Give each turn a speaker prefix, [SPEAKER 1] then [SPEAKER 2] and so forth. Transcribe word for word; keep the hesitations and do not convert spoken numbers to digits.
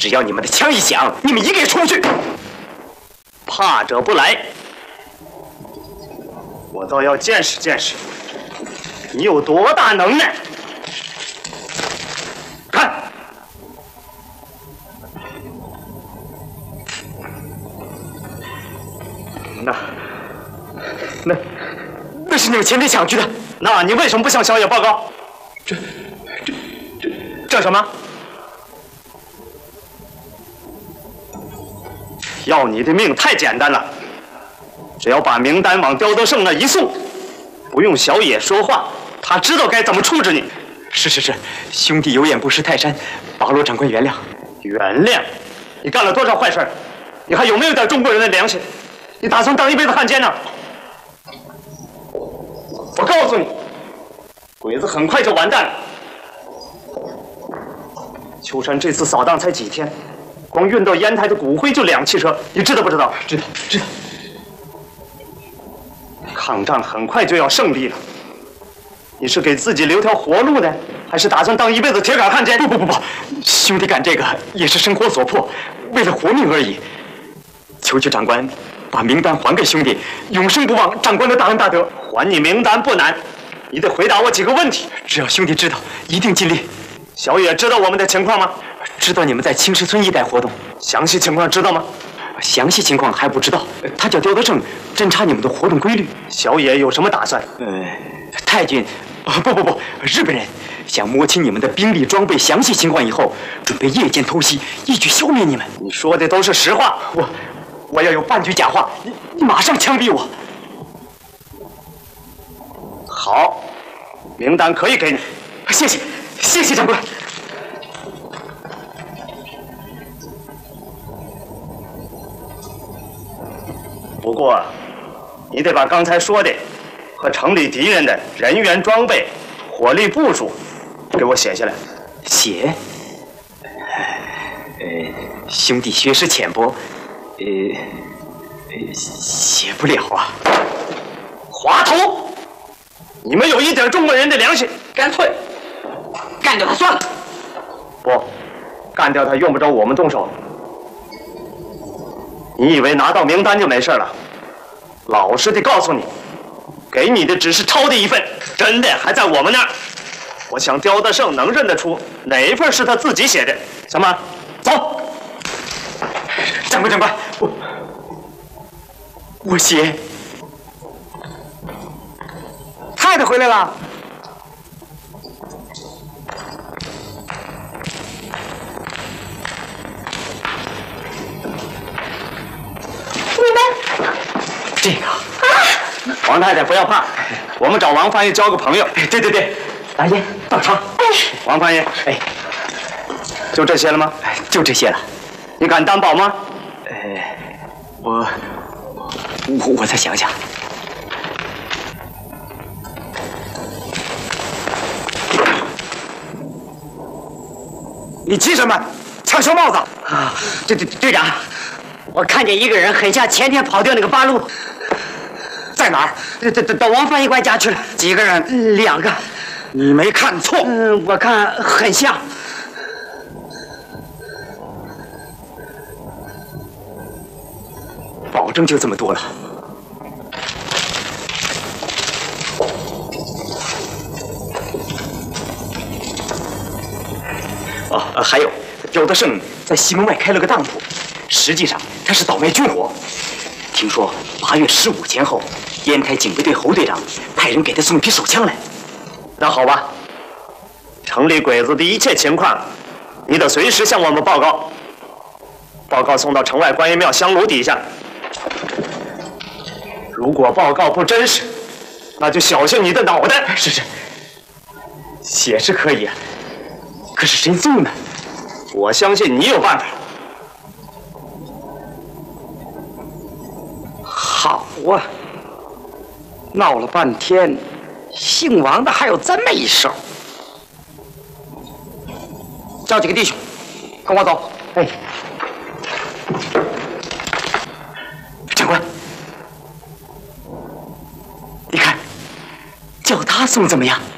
[SPEAKER 1] 只要你们的枪一响，你们一律出去。
[SPEAKER 2] 怕者不来，我倒要见识见识，你有多大能耐！看，那那那是你们前天抢去的，那你为什么不向小野报告？这这这这什么？要你的命太简单了，只要把名单往刁德胜那一送，不用小野说话，他知道该怎么处置你。
[SPEAKER 1] 是是是，兄弟有眼不识泰山，保罗长官原谅。
[SPEAKER 2] 原谅？你干了多少坏事？你还有没有点中国人的良心？你打算当一辈子汉奸呢？我告诉你，鬼子很快就完蛋了。秋山这次扫荡才几天，光运到烟台的骨灰就两汽车，你知道不知道？
[SPEAKER 1] 知道知道。
[SPEAKER 2] 抗战很快就要胜利了，你是给自己留条活路呢，还是打算当一辈子铁杆汉奸？
[SPEAKER 1] 不不不不，兄弟干这个也是生活所迫，为了活命而已。求求长官把名单还给兄弟，永生不忘长官的大恩大德。
[SPEAKER 2] 还你名单不难，你得回答我几个问题。
[SPEAKER 1] 只要兄弟知道，一定尽力。
[SPEAKER 2] 小野知道我们的情况吗？
[SPEAKER 1] 知道你们在青石村一带活动，
[SPEAKER 2] 详细情况知道吗？
[SPEAKER 1] 详细情况还不知道。他叫刁德胜，侦查你们的活动规律。
[SPEAKER 2] 小野有什么打算？
[SPEAKER 1] 呃，太君，啊不不不，日本人想摸清你们的兵力装备详细情况以后，准备夜间偷袭，一举消灭你们。
[SPEAKER 2] 你说的都是实话。
[SPEAKER 1] 我我要有半句假话，你你马上枪毙我。
[SPEAKER 2] 好，名单可以给你。
[SPEAKER 1] 谢谢谢谢长官。
[SPEAKER 2] 不过，你得把刚才说的和城里敌人的人员装备、火力部署给我写下来。
[SPEAKER 1] 写？呃，兄弟学识浅薄，呃，呃写不了啊。
[SPEAKER 2] 滑头，你们有一点中国人的良心，
[SPEAKER 1] 干脆干掉他算了。
[SPEAKER 2] 不，干掉他用不着我们动手。你以为拿到名单就没事了？老实地告诉你，给你的只是抄的一份，真的还在我们那儿。我想刁德胜能认得出哪一份是他自己写的。什么？走！
[SPEAKER 1] 长官，长官，我我写。
[SPEAKER 2] 太太回来了。
[SPEAKER 3] 你们
[SPEAKER 1] 这个
[SPEAKER 2] 啊，王太太不要怕，我们找王翻译交个朋友。
[SPEAKER 1] 对对对，来烟倒茶。
[SPEAKER 3] 哎，
[SPEAKER 2] 王翻译，
[SPEAKER 1] 哎，
[SPEAKER 2] 就这些了吗？
[SPEAKER 1] 就这些了。
[SPEAKER 2] 你敢担保吗？
[SPEAKER 1] 呃，我我我再想想。
[SPEAKER 2] 你急什么？抢小帽子
[SPEAKER 4] 啊！队队队长，我看见一个人很像前天跑掉那个八路，
[SPEAKER 2] 在哪儿？
[SPEAKER 4] 到到到王翻译官家去了。
[SPEAKER 2] 几个人？
[SPEAKER 4] 两个。
[SPEAKER 2] 你没看错。
[SPEAKER 4] 嗯，我看很像。
[SPEAKER 1] 保证就这么多了。哦，呃、还有，刁德胜在西门外开了个当铺，实际上他是倒卖军火。听说八月十五前后，烟台警备队侯队长派人给他送一批手枪来。
[SPEAKER 2] 那好吧，城里鬼子的一切情况，你得随时向我们报告。报告送到城外观音庙香炉底下。如果报告不真实，那就小心你的脑袋。
[SPEAKER 1] 是是，写是可以啊，可是谁送呢？
[SPEAKER 2] 我相信你有办法。
[SPEAKER 4] 好啊，闹了半天，姓王的还有这么一手。叫几个弟兄，跟我走。
[SPEAKER 1] 哎，长官，你看，叫他送怎么样？